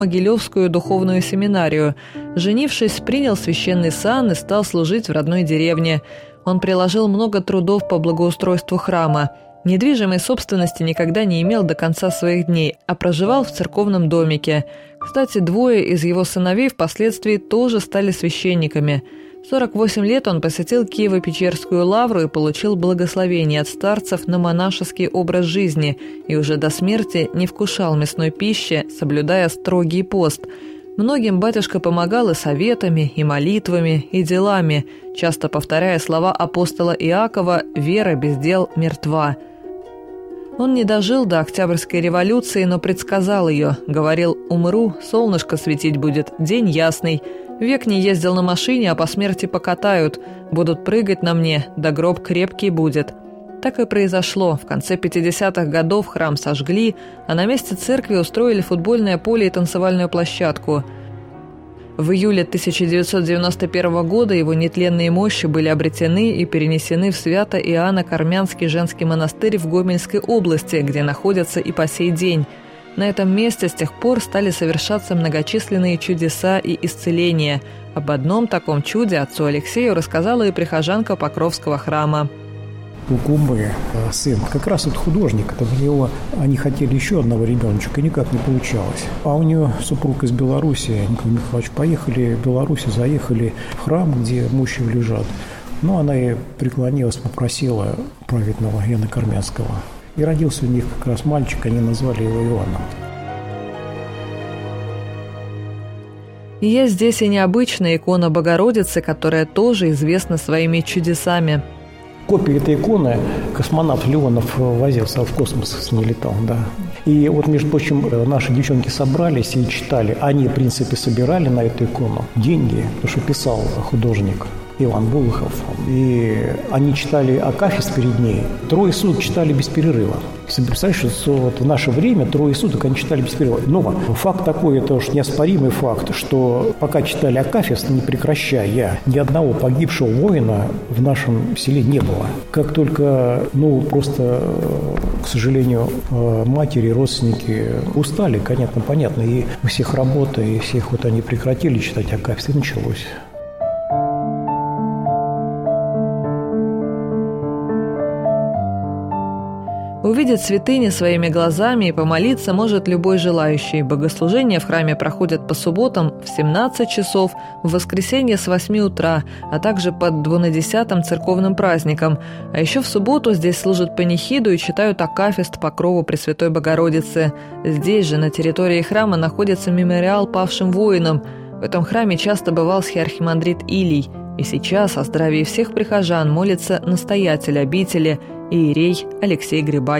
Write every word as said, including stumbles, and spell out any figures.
Могилевскую духовную семинарию. Женившись, принял священный сан и стал служить в родной деревне. Он приложил много трудов по благоустройству храма. Недвижимой собственности никогда не имел до конца своих дней, а проживал в церковном домике. Кстати, двое из его сыновей впоследствии тоже стали священниками. В сорок восемь лет он посетил Киево-Печерскую лавру и получил благословение от старцев на монашеский образ жизни и уже до смерти не вкушал мясной пищи, соблюдая строгий пост. Многим батюшка помогал и советами, и молитвами, и делами, часто повторяя слова апостола Иакова «Вера без дел мертва». Он не дожил до Октябрьской революции, но предсказал ее. Говорил: «Умру, солнышко светить будет, день ясный. Век не ездил на машине, а по смерти покатают. Будут прыгать на мне, да гроб крепкий будет». Так и произошло. В конце пятидесятых годов храм сожгли, а на месте церкви устроили футбольное поле и танцевальную площадку. В июле тысяча девятьсот девяносто первого года его нетленные мощи были обретены и перенесены в Свято-Иоанно-Кармянский женский монастырь в Гомельской области, где находятся и по сей день. На этом месте с тех пор стали совершаться многочисленные чудеса и исцеления. Об одном таком чуде отцу Алексею рассказала и прихожанка Покровского храма. У Кумбы сын как раз вот художник, это у него они хотели еще одного ребеночка, и никак не получалось. А у нее супруг из Беларуси, Николай Михайлович, поехали в Беларусь, заехали в храм, где мощи лежат. Ну, она и преклонилась, попросила праведного Иоанна Кармянского. И родился у них как раз мальчик, они назвали его Иоанном. И есть здесь и необычная икона Богородицы, которая тоже известна своими чудесами. Копия этой иконы космонавт Леонов возился, в космос с ней летал, да. И вот, между прочим, наши девчонки собрались и читали. Они, в принципе, собирали на эту икону деньги, потому что писал художник Иван Булыхов. И они читали акафист перед ней. Трое суток читали без перерыва. Представляешь, что вот в наше время трое суток они читали без перерыва. Но факт такой, это уж неоспоримый факт, что пока читали акафист, не прекращая, ни одного погибшего воина в нашем селе не было. Как только, ну, просто, к сожалению, матери, родственники устали, понятно, понятно, и у всех работа, и всех вот они прекратили читать акафист, и началось. Увидеть святыни своими глазами и помолиться может любой желающий. Богослужения в храме проходят по субботам в семнадцать часов, в воскресенье с восьми утра, а также под двунадесятым церковным праздником. А еще в субботу здесь служат панихиду и читают акафист Покрову Пресвятой Богородицы. Здесь же, на территории храма, находится мемориал павшим воинам. В этом храме часто бывал схиархимандрит Илий. И сейчас о здравии всех прихожан молится настоятель обители иерей Алексей Грибакин.